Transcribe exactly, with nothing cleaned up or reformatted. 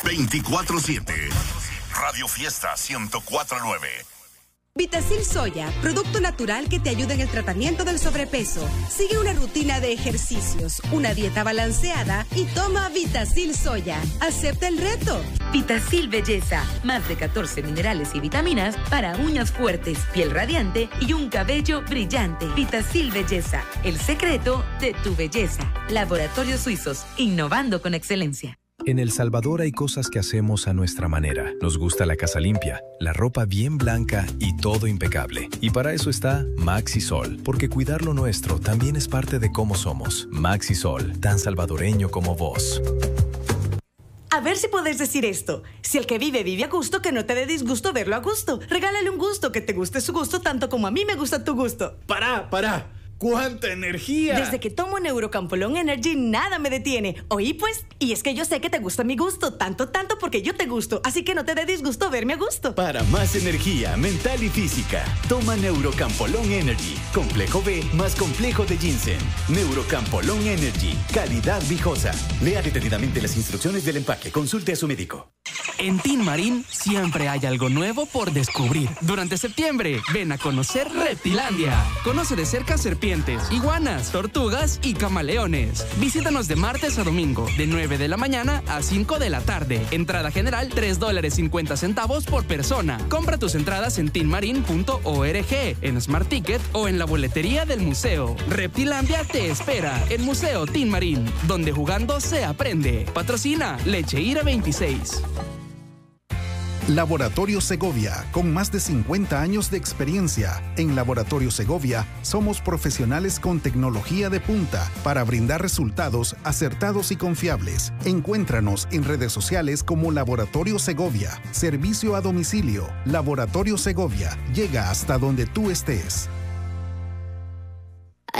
veinticuatro siete. Radio Fiesta ciento cuatro punto nueve. Vitacil Soya, producto natural que te ayuda en el tratamiento del sobrepeso. Sigue una rutina de ejercicios, una dieta balanceada y toma Vitacil Soya. Acepta el reto. Vitacil Belleza, más de catorce minerales y vitaminas para uñas fuertes, piel radiante y un cabello brillante. Vitacil Belleza, el secreto de tu belleza. Laboratorios Suizos, innovando con excelencia. En El Salvador hay cosas que hacemos a nuestra manera. Nos gusta la casa limpia, la ropa bien blanca y todo impecable. Y para eso está Maxi Sol, porque cuidar lo nuestro también es parte de cómo somos. Maxi Sol, tan salvadoreño como vos. A ver si puedes decir esto. Si el que vive vive a gusto, que no te dé disgusto verlo a gusto. Regálale un gusto, que te guste su gusto tanto como a mí me gusta tu gusto. ¡Pará, pará! ¡Cuánta energía! Desde que tomo Neurocampolón Energy, nada me detiene. Oí pues, y es que yo sé que te gusta mi gusto, tanto, tanto porque yo te gusto. Así que no te dé disgusto verme a gusto. Para más energía mental y física, toma Neurocampolón Energy. Complejo B más complejo de ginseng. Neurocampolón Energy. Calidad viejosa. Lea detenidamente las instrucciones del empaque. Consulte a su médico. En Tin Marín siempre hay algo nuevo por descubrir. Durante septiembre, ven a conocer Reptilandia. Conoce de cerca serpientes, iguanas, tortugas y camaleones. Visítanos de martes a domingo, de nueve de la mañana a cinco de la tarde. Entrada general, tres dólares cincuenta centavos por persona. Compra tus entradas en tin marin punto org, en Smart Ticket o en la boletería del museo. Reptilandia te espera en Museo Tin Marín, donde jugando se aprende. Patrocina Leche Ira veintiséis. Laboratorio Segovia, con más de cincuenta años de experiencia. En Laboratorio Segovia somos profesionales con tecnología de punta para brindar resultados acertados y confiables. Encuéntranos en redes sociales como Laboratorio Segovia. Servicio a domicilio. Laboratorio Segovia llega hasta donde tú estés.